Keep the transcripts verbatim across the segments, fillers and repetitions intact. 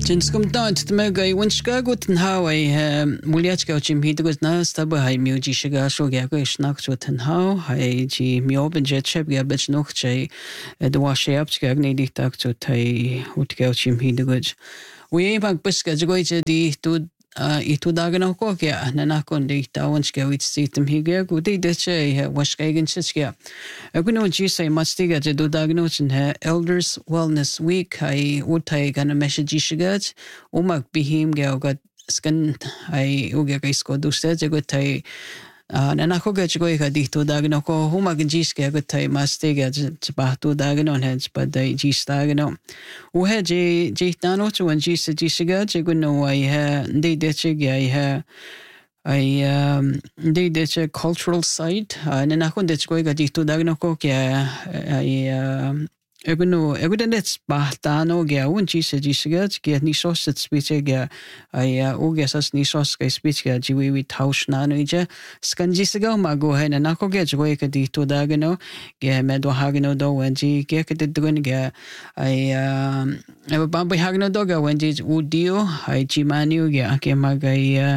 Jinskum dant tmega I Chicago ten how I muliachka Jim Hidros na staba hai muji shiga so ga go schnack so ten how hai ji mioben jet cheb ga bit noch che de wash up ga ne dik tak so tai utga Jim Hidros we bag biska go je di tu I tu dagen ook ook ja na na kon die tawens ga iets ziet hem hier go die dat je was gegen siskia ek no ji say mastiga je do dagen no chen elders wellness week I utai gana message shigat umak bihim ga got skan I uga ga isko do se je go tai na na ko ga go ga di tu dagen ko huma gen ji ska go tai mastiga je ba tu dagen on heads but dai ji dagen no u he je je tano to when ji se ji shiga je go no I ha de de che ga I ha I um de de che cultural site na na ko de go ga di tu dagen ko ga I um Egno evidence bahtano ga un ji se ji shiga ga ni so sit speech ga I o ga sas ni so ska speech ga ji we tausch na no je skan ji siga ma go he na ko ga go ka di to da no ga me do ha no do wen ji ga ka de gun ga I um e ba ba ha no do ga wen ji u dio I ji manu ga ke ma ga I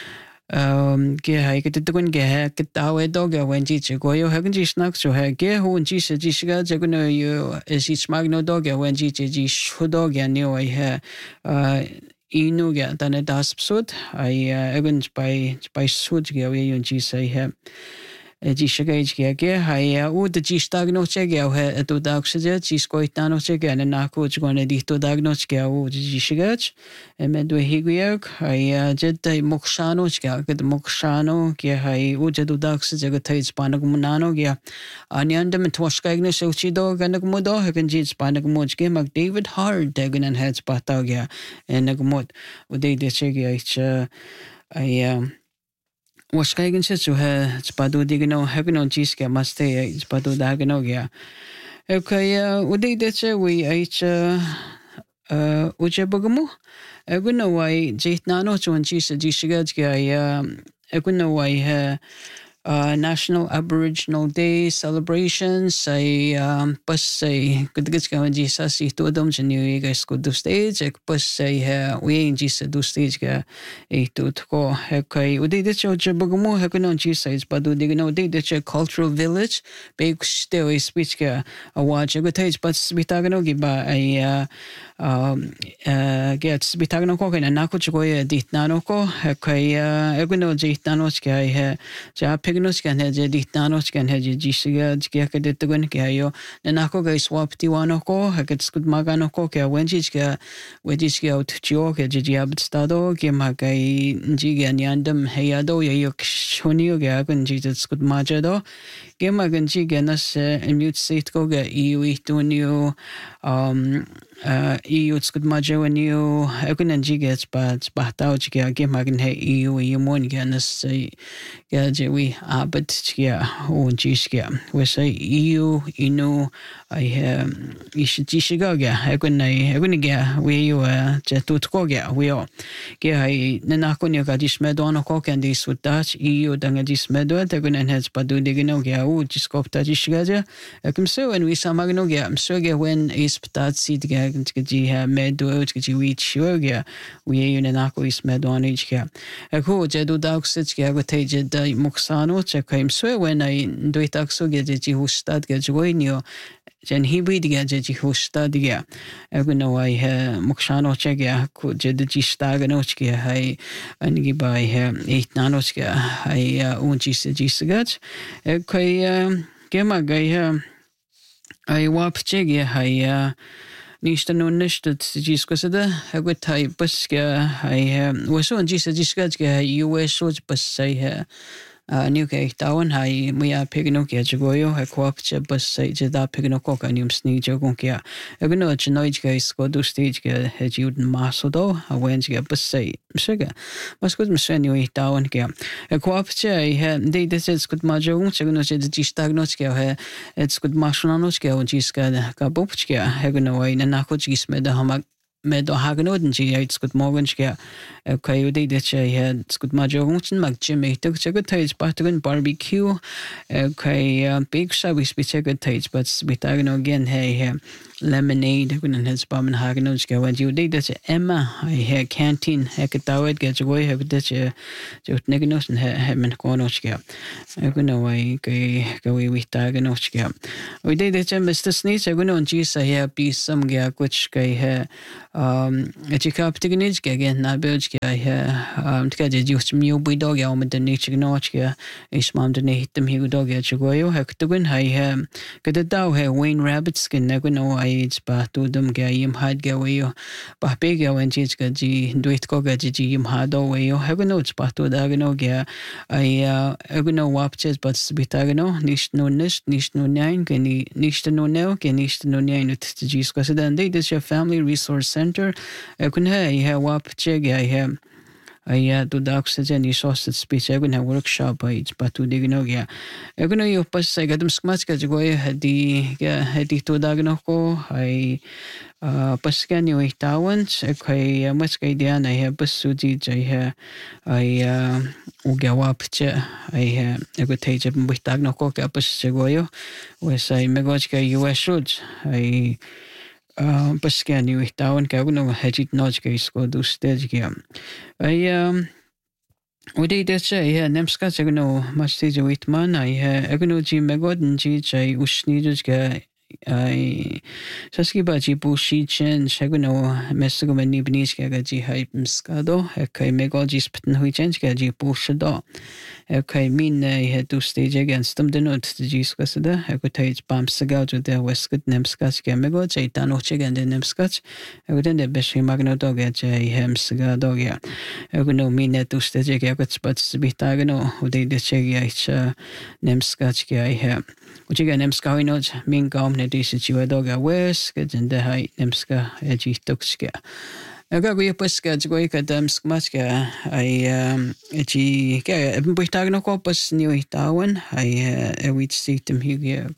um ge hai ke te kun ge ha ke ta we do ga wen ji che go yo ha gen ji snack so ha ge hu ji se ji shiga je no yo is ich mag no do ga wen ji ji shu do ga ne I ha uh inu ga dan das psud I even by by sud ga we yo ji se ha ji shiga ji ga hai u de ji stag no che ga ha to da se ji sko ita no che ga na ko ji go ne di to da no che ga u ji shiga e me do hi go hai je dai mokshano ga ke mokshano ke hai u je do da se ga thai span go na no ga ani and me tosh ga ne so chi do ga na mo do ha kan ji span go mo ge mag David Hard de gan heads pata ga en go mo u de de che ga ich I was kijken zit zo he spadu digno hegno jiske maste spadu dagno ga okay u de de che we ich uh u je bugmu egno wai jitna no chon jise jisga ga ya egno wai he Uh, National Aboriginal Day celebrations. I um, pas say good good ga Jesus si to dom jenu guys go do stage ek pas say ha we Jesus do stage ga e to ko he kai udi de cho je bugmo he no Jesus but do de no de de cultural village big still speech ga a watch go tage but bitaga no gi ba I uh, um uh gets bitaga no ko na ko go ye dit na no ko he kai e no dit na no ga he ja Pignos can have the Ditanos can have the Gisiga, Giaka de Tugankayo, Nanako guy swap Tiwanoko, I get good Maganoko, Wenjiska, Wedjiska out Chioka, Jiab Stado, Gimagai, Jigan Yandam, Hayado, Yayok Shonio Gagan, Jesus good Majado, Gimagan Jiganas, and mute seat go get you to new um uh E U good majo and you Egan and Jigets but Bahtao Jiga Gimagan Hey E U you mon ganas say we ah but yeah oh Jiskia we say E U you know I um you should Jishiga Egan Egan ga we you uh Jetutko ga we all ge I Nanakon ga dismedono cock and this would touch E U danga dismedo Egan and heads but do digno ga oh Jiskopta Jishiga Ekum so and we samagno ga I'm so ga when is that seed ga ji ha medo ji we chuga we you Nanako is medon each ga Eko jedu dog sits ga go tage da moksano che kaim so when I do it akso ga ji hustad ga joinio jen hibrid ga ji hustad ga Eko no I ha moksano che ga ko jed ji stag no che hai anigi by ha eight nanos ga hai un ji se ji sagach Eko gema ga ha I wap che ga hai Nista no nistat jiskasada hagut hai baska hai waso jisa jiskaga U S so bas sai new ke tawan hai muya pigno ke jogoyo ha kwak che bas sai jeda pigno ko kanium sni jogon ke agno chnoij ke sko do stage ke hejud masodo a wen ke bas sai msega maskut mseni wi tawan ke kwak che ha de de ses kut ma jogon chegno che jistagno ke ha it's good mashnano ke on jiska ka bopchke agno wai na ko jisme da hamak med do hagnoden ji it's good morgen ke okay de de che ha it's good ma jogon mag jimmy to che good tage batgun barbecue okay big so we speak good tage but we tagno again hey lemonade kun en het spamen hagen ons ge wat you did dat Emma I her canteen ek tawet ge joy heb dat je jot negnos en he men konos ge kun wai ge ge we we tagen ons ge we did dat Mister Sneeze kun on ji sa her be some ge kuch ge he um et je kap tignij ge ge na belj ge he um tke je just mi bu dog ya om de nich gnach ge is mam de ne hitem hi dog ge joy he kun hai he ge de dau he Wayne Rabbits ge ne kun ai ba tu dum ge yim had ge we yo ba pe ge wen ji ge ji duit ko ge ji yim had o we yo he kun ba tu da ge no ge ai e kun wap ches but bita ge no nicht no nicht nicht no nein ge ni nicht no ne ge nicht no nein ut ji sko se dan de this your family resource center e kun he he wap che ge he ai tu da oxygen i sausage speech e kun he workshop ai ba tu de ge no ge e kun yo pas se ge dum skmats ge go he di ge he di tu da ge no ko ai pas ge ni oi tawans e kai mas ge dia na he pas su ji je he ai u ge wap che ai he e go te je bu tag no ko ke pas se go yo we sai me go ge U S should ai pas ge ni oi tawan ke no he ji no ge sko du stage ge ai we did that say yeah nemska se no mas te je wit man ai e go ji me go den ji je usni ju ge ai saski ba ji bu shi chen shagno mesgo men ni bnis ke ga ji hype mskado e kai me go ji spten hui chen ke ji bu shdo e kai min he tu stage against them the not ji skasda e ko tai bam saga ju de weskud nemska ke me go je ta no che gen de nemska e go den de beshi magno do ge je hem saga do ge e go no min tu stage ke ko spats bita gno u de de che ge cha nemska ke ai he u che ge nemska oi no min ga ne dis ju do ga wes ge den de hai nemska e ji tokska aga go pas ka go ka demsk mas ka ai e ji ke e bu tag no ko pas ni oi tawan ai e wit sit dem hi ge